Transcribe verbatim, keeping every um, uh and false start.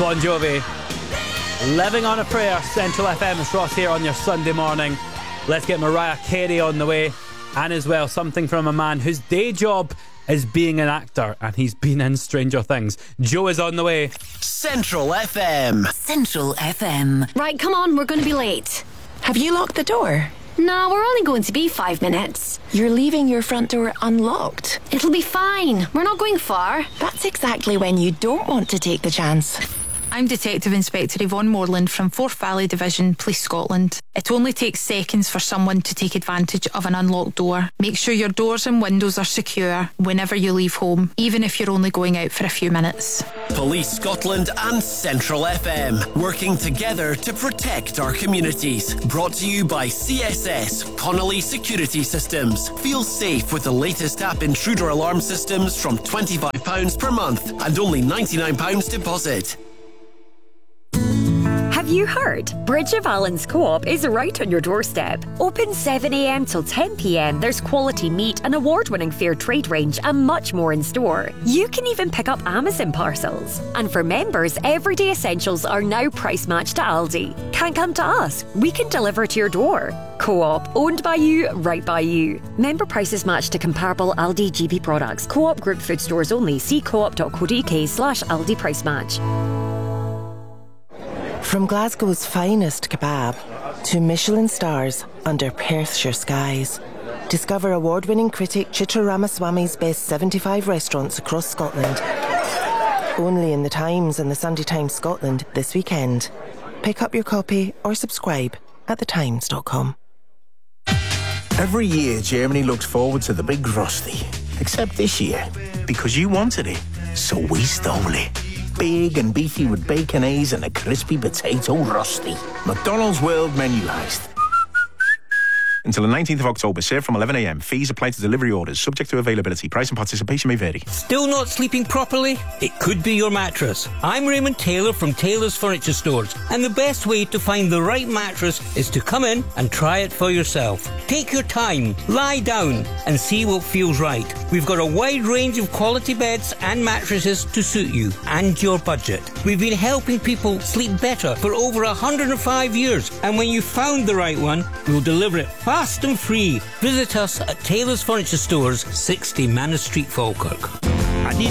Bon Jovi, Living on a Prayer. Central F M, it's Ross here on your Sunday morning. Let's get Mariah Carey on the way. And as well, something from a man whose day job is being an actor, and he's been in Stranger Things. Joe is on the way. Central F M. Central F M. Right, come on, we're going to be late. Have you locked the door? No, we're only going to be five minutes. You're leaving your front door unlocked. It'll be fine. We're not going far. That's exactly when you don't want to take the chance. I'm Detective Inspector Yvonne Moreland from Forth Valley Division, Police Scotland. It only takes seconds for someone to take advantage of an unlocked door. Make sure your doors and windows are secure whenever you leave home, even if you're only going out for a few minutes. Police Scotland and Central F M, working together to protect our communities. Brought to you by C S S, Connolly Security Systems. Feel safe with the latest app intruder alarm systems from twenty-five pounds per month and only ninety-nine pounds deposit. Have you heard? Bridge of Allen's Co-op is right on your doorstep. Open seven a m till ten p m. There's quality meat, an award-winning fair trade range, and much more in store. You can even pick up Amazon parcels. And for members, everyday essentials are now price matched to Aldi. Can't come to us? We can deliver to your door. Co-op, owned by you, right by you. Member prices matched to comparable Aldi G P products. Co-op group food stores only. See co-op.co.uk slash Aldi price match. From Glasgow's finest kebab to Michelin stars under Perthshire skies, discover award-winning critic Chitra Ramaswamy's best seventy-five restaurants across Scotland. Only in the Times and the Sunday Times Scotland this weekend. Pick up your copy or subscribe at the times dot com. Every year, Germany looks forward to the big Rusty. Except this year, because you wanted it, so we stole it. Big and beefy with baconaise and a crispy potato Rusty. McDonald's World Menu Heist. Until the nineteenth of October, served from eleven a m. Fees apply to delivery orders, subject to availability. Price and participation may vary. Still not sleeping properly? It could be your mattress. I'm Raymond Taylor from Taylor's Furniture Stores, and the best way to find the right mattress is to come in and try it for yourself. Take your time, lie down, and see what feels right. We've got a wide range of quality beds and mattresses to suit you and your budget. We've been helping people sleep better for over one hundred five years, and when you've found the right one, we'll deliver it fast and free. Visit us at Taylor's Furniture Stores, sixty Manor Street, Falkirk.